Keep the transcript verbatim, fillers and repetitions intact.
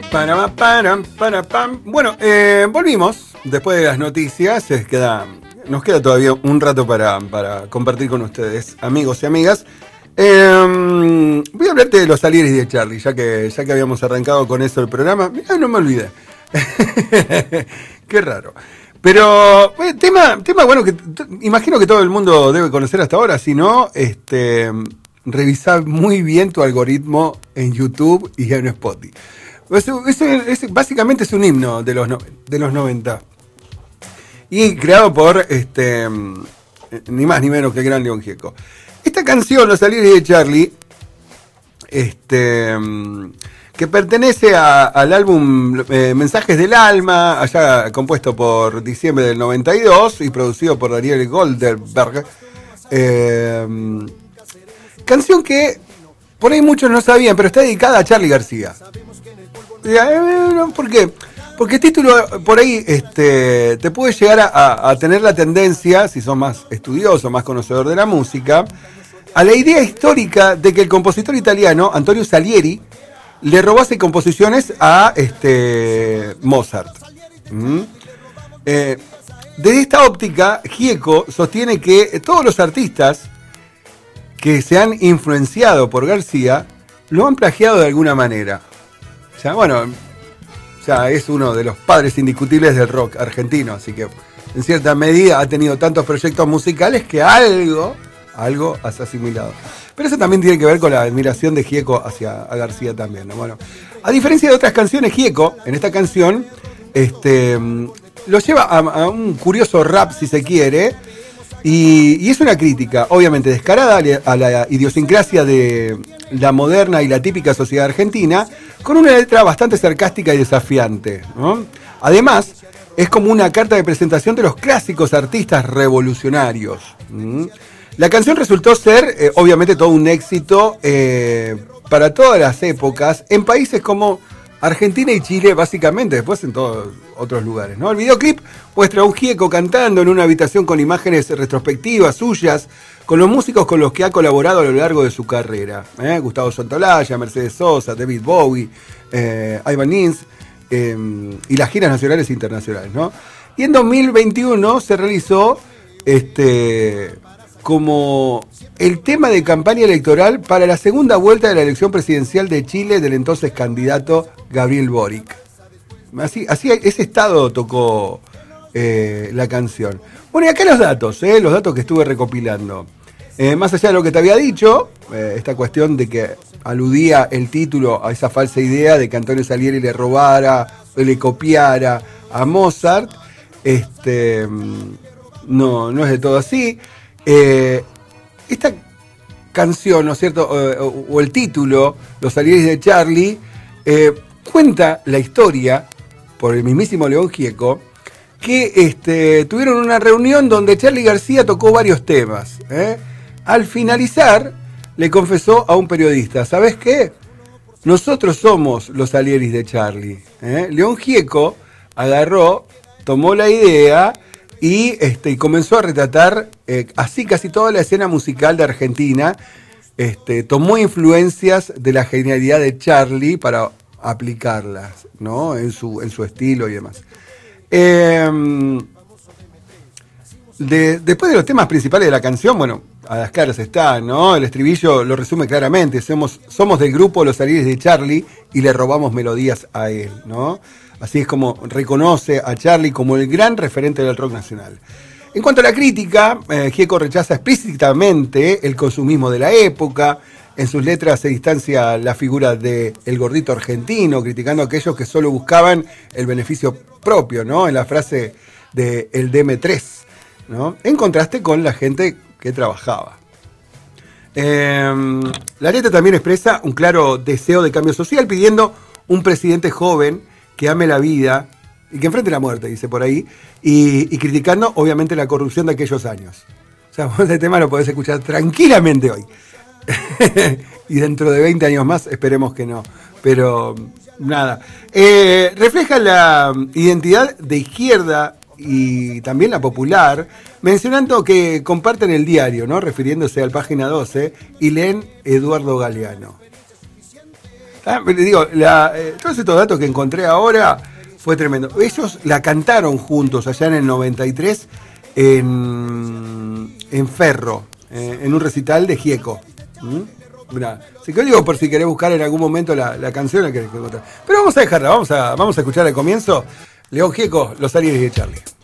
Para, para, para, pam. Bueno, eh, volvimos después de las noticias. Es queda, nos queda todavía un rato para, para compartir con ustedes, amigos y amigas. Eh, voy a hablarte de los Salieri de Charlie, ya que, ya que habíamos arrancado con eso el programa. Mirá, no me olvidé. Qué raro. Pero, eh, tema, tema bueno, que t- imagino que todo el mundo debe conocer hasta ahora. Si no, este, revisá muy bien tu algoritmo en YouTube y en Spotify. Eso, eso, es, básicamente es un himno de los, no, de los noventa. Y creado por, este, ni más ni menos que el gran León Gieco. Esta canción, Los Salieri de Charlie, este, que pertenece a, al álbum eh, Mensajes del Alma, allá compuesto por diciembre del noventa y dos y producido por Daniel Goldberg. Eh, canción que por ahí muchos no sabían, pero está dedicada a Charly García. ¿Por qué? Porque el título por ahí este, te puede llegar a, a tener la tendencia, si sos más estudioso, más conocedor de la música, a la idea histórica de que el compositor italiano Antonio Salieri le robase composiciones a este, Mozart. ¿Mm? Eh, desde esta óptica, Gieco sostiene que todos los artistas que se han influenciado por García lo han plagiado de alguna manera. O sea, bueno, o sea, es uno de los padres indiscutibles del rock argentino, así que en cierta medida ha tenido tantos proyectos musicales que algo, algo has asimilado. Pero eso también tiene que ver con la admiración de Gieco hacia a García también, ¿no? Bueno, a diferencia de otras canciones, Gieco, en esta canción, este, lo lleva a, a un curioso rap, si se quiere, y, y es una crítica, obviamente descarada, a la idiosincrasia de la moderna y la típica sociedad argentina, con una letra bastante sarcástica y desafiante, ¿no? Además, es como una carta de presentación de los clásicos artistas revolucionarios. ¿Mm? La canción resultó ser, eh, obviamente, todo un éxito eh, para todas las épocas, en países como Argentina y Chile, básicamente, después en todos otros lugares, ¿no? El videoclip muestra a un Gieco cantando en una habitación con imágenes retrospectivas suyas, con los músicos con los que ha colaborado a lo largo de su carrera. ¿eh? Gustavo Santolaya, Mercedes Sosa, David Bowie, eh, Ivan Lins, eh, y las giras nacionales e internacionales, ¿no? Y en dos mil veintiuno se realizó este, como el tema de campaña electoral para la segunda vuelta de la elección presidencial de Chile del entonces candidato Gabriel Boric. Así, así ese estado tocó eh, la canción. Bueno, y acá los datos, eh, los datos que estuve recopilando. Eh, más allá de lo que te había dicho, eh, esta cuestión de que aludía el título a esa falsa idea de que Antonio Salieri le robara o le copiara a Mozart, este, no, no es de todo así. Eh, esta canción, ¿no es cierto?, o, o, o el título, Los Salieri de Charlie, eh, cuenta la historia, por el mismísimo León Gieco, que este, tuvieron una reunión donde Charly García tocó varios temas. ¿eh? Al finalizar, le confesó a un periodista, ¿sabes qué? Nosotros somos los Salieri de Charly. ¿eh? León Gieco agarró, tomó la idea y, este, y comenzó a retratar eh, así casi toda la escena musical de Argentina. Este, tomó influencias de la genialidad de Charly para aplicarlas, ¿no? en, su, en su estilo y demás. Eh, de, después de los temas principales de la canción, bueno, a las claras está, ¿no? El estribillo lo resume claramente. Somos, somos del grupo Los Salieri de Charly y le robamos melodías a él, ¿no? Así es como reconoce a Charly como el gran referente del rock nacional. En cuanto a la crítica, eh, Gieco rechaza explícitamente el consumismo de la época. En sus letras se distancia la figura de el gordito argentino, criticando a aquellos que solo buscaban el beneficio propio, ¿no? En la frase de el D M tres, ¿no? En contraste con la gente que trabajaba. Eh, la letra también expresa un claro deseo de cambio social, pidiendo un presidente joven que ame la vida y que enfrente la muerte, dice por ahí, y, y criticando obviamente la corrupción de aquellos años. O sea, vos este tema lo podés escuchar tranquilamente hoy. Y dentro de veinte años más esperemos que no, pero nada, eh, refleja la identidad de izquierda y también la popular, mencionando que comparten el diario, ¿no? Refiriéndose al página doce, y leen Eduardo Galeano. Ah, le digo, la, eh, todos estos datos que encontré ahora fue tremendo. Ellos la cantaron juntos allá en el noventa y tres en, en Ferro, eh, en un recital de Gieco. ¿Mm? Mirá. Así que digo, por si querés buscar en algún momento la, la canción, la querés encontrar. Pero vamos a dejarla, vamos a, vamos a escuchar al comienzo. León Gieco, Los Aliens de Charlie.